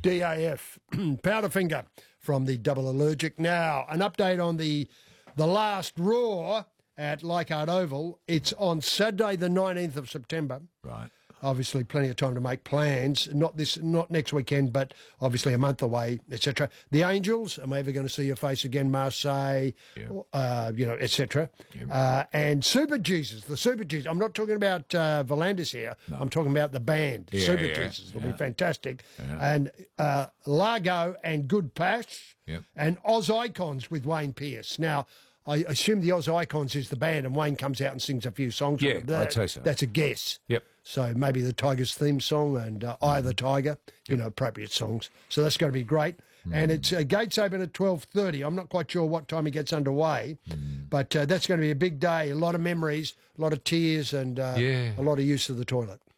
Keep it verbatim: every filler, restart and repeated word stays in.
D A F, Powderfinger from the Double Allergic. Now, an update on the the last Raw at Leichhardt Oval. It's on Saturday, the nineteenth of September. Right. Obviously, plenty of time to make plans. Not this, not next weekend, but obviously a month away, et cetera. The Angels, am I ever going to see your face again? Marseille, Yeah. uh, you know, et cetera. Yeah. Uh, and Super Jesus, the Super Jesus. I'm not talking about uh, Volandis here. No. I'm talking about the band, Yeah, Super yeah, Jesus. It'll yeah. be fantastic. Yeah. And uh, Largo and Good Pash Yep. and Oz Icons with Wayne Pearce. Now, I assume the Oz Icons is the band, and Wayne comes out and sings a few songs. Yeah, with them. I'd say so. That's a guess. Yep. So maybe the Tigers theme song and uh, Eye of the Tiger, you know, appropriate songs. So that's going to be great. Mm. And it's uh, gates open at twelve thirty. I'm not quite sure what time it gets underway, Mm. but uh, that's going to be a big day. A lot of memories, a lot of tears, and uh, Yeah. a lot of use of the toilet.